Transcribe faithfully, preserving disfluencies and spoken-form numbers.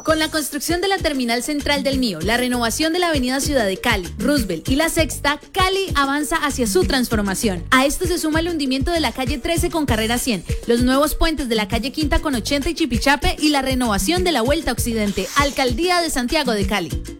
Con la construcción de la terminal central del Mío, la renovación de la avenida Ciudad de Cali, Roosevelt y la Sexta, Cali avanza hacia su transformación. A esto se suma el hundimiento de la calle trece con carrera cien, los nuevos puentes de la calle Quinta con ochenta y Chipichape y la renovación de la Vuelta Occidente. Alcaldía de Santiago de Cali.